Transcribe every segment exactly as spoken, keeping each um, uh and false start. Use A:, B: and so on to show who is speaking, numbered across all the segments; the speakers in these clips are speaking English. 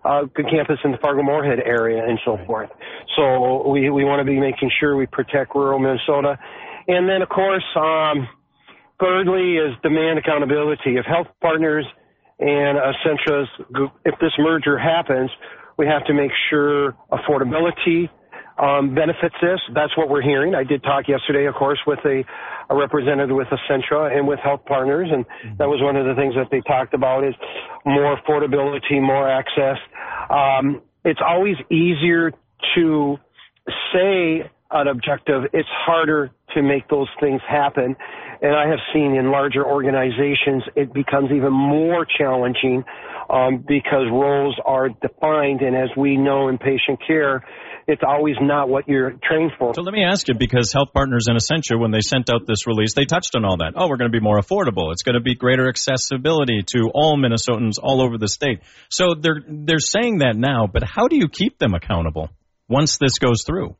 A: uh, good campus in the Fargo-Moorhead area and so forth. So we, we want to be making sure we protect rural Minnesota. And then, of course, um, thirdly is demand accountability. If Health Partners and Essentia, if this merger happens, we have to make sure affordability um, benefits this. That's what we're hearing. I did talk yesterday, of course, with a, a representative with Essentia and with Health Partners, and that was one of the things that they talked about is more affordability, more access. Um, it's always easier to say an objective. It's harder to make those things happen. And I have seen in larger organizations, it becomes even more challenging um, because roles are defined. And as we know in patient care, it's always not what you're trained for.
B: So let me ask you, because Health Partners and Essentia, when they sent out this release, they touched on all that. Oh, we're going to be more affordable. It's going to be greater accessibility to all Minnesotans all over the state. So they're they're saying that now, but how do you keep them accountable once this goes through?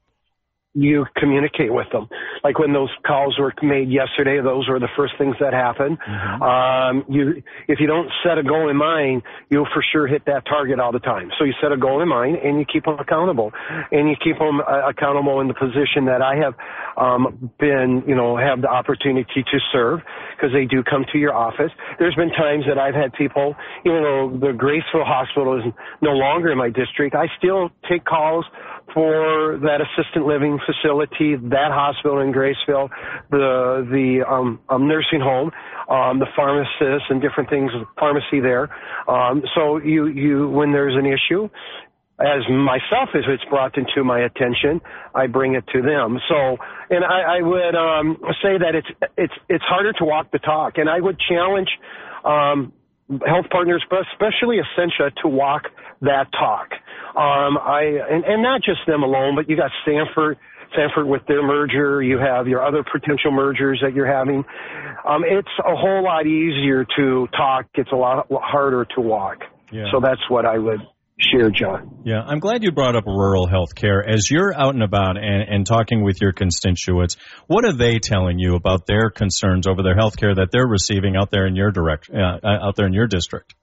A: You communicate with them. Like when those calls were made yesterday, those were the first things that happened. Mm-hmm. Um, you, if you don't set a goal in mind, you'll for sure hit that target all the time. So you set a goal in mind and you keep them accountable, and you keep them uh, accountable in the position that I have um, been, you know, have the opportunity to serve, because they do come to your office. There's been times that I've had people, even though the Graceville Hospital is no longer in my district, I still take calls for that assisted living facility, that hospital in Graceville, the the um, um, nursing home, um, the pharmacists and different things, pharmacy there. Um, so you, you when there's an issue, as myself, if it's brought into my attention, I bring it to them. So, and I, I would um, say that it's it's it's harder to walk the talk, and I would challenge um, Health Partners, but especially Essentia, to walk that talk. Um, I and, and not just them alone, but you got Stanford, Stanford with their merger. You have your other potential mergers that you're having. Um, it's a whole lot easier to talk. It's a lot harder to walk. Yeah. So that's what I would share, John.
B: Yeah, I'm glad you brought up rural health care. As you're out and about and, and talking with your constituents, what are they telling you about their concerns over their health care that they're receiving out there in your direct, uh, out there in your district?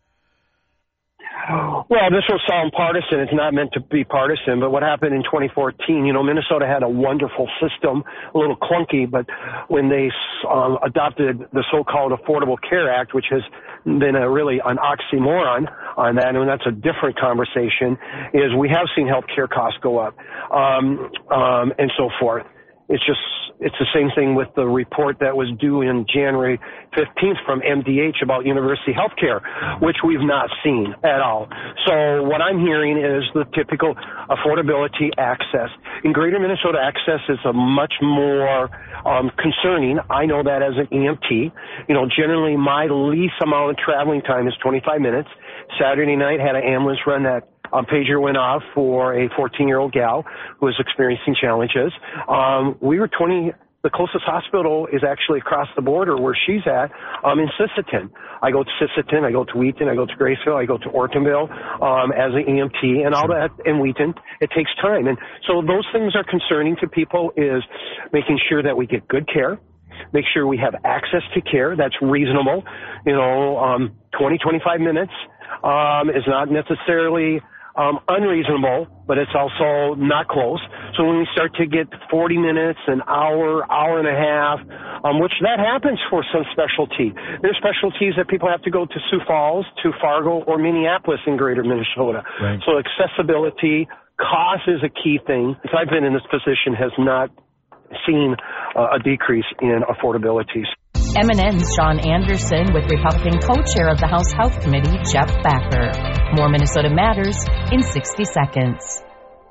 A: Well, this will sound partisan. It's not meant to be partisan, but what happened in twenty fourteen, you know, Minnesota had a wonderful system, a little clunky, but when they um, adopted the so-called Affordable Care Act, which has been a really an oxymoron on that, and that's a different conversation, is we have seen health care costs go up um, um, and so forth. It's just, it's the same thing with the report that was due in January fifteenth from M D H about university health care, which we've not seen at all. So what I'm hearing is the typical affordability access. In Greater Minnesota, access is a much more um, concerning. I know that as an E M T. You know, generally my least amount of traveling time is twenty-five minutes. Saturday night had an ambulance run that A pager went off for a fourteen-year-old gal who was experiencing challenges. Um, we were twenty. The closest hospital is actually across the border where she's at, um, in Sisseton. I go to Sisseton, I go to Wheaton, I go to Graceville, I go to Ortonville um, as an E M T, and all that in Wheaton. It takes time, and so those things are concerning to people. Is making sure that we get good care. Make sure we have access to care that's reasonable. You know, um, twenty, twenty-five minutes um, is not necessarily Um, unreasonable, but it's also not close. So when we start to get forty minutes, an hour, hour and a half, um, which that happens for some specialty. There's specialties that people have to go to Sioux Falls, to Fargo, or Minneapolis in Greater Minnesota.
B: Right.
A: So accessibility, cost is a key thing. Since I've been in this position, has not seen uh, a decrease in affordability.
C: M and N's Sean Anderson with Republican co-chair of the House Health Committee, Jeff Backer. More Minnesota Matters in sixty seconds.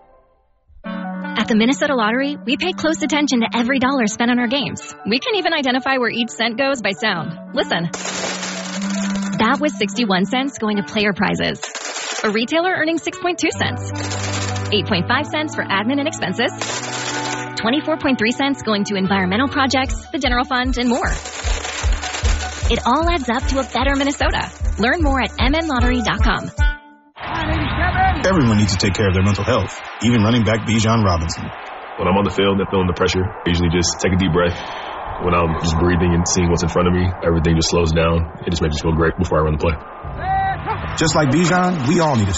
D: At the Minnesota Lottery, we pay close attention to every dollar spent on our games. We can even identify where each cent goes by sound. Listen. That was sixty-one cents going to player prizes. A retailer earning six point two cents. eight point five cents for admin and expenses. twenty-four point three cents going to environmental projects, the general fund, and more. It all adds up to a better Minnesota. Learn more at m n lottery dot com.
E: Everyone needs to take care of their mental health, even running back Bijan Robinson.
F: When I'm on the field and feeling the pressure, I usually just take a deep breath. When I'm just breathing and seeing what's in front of me, everything just slows down. It just makes me feel great before I run the play.
E: Just like Bijan, we all need to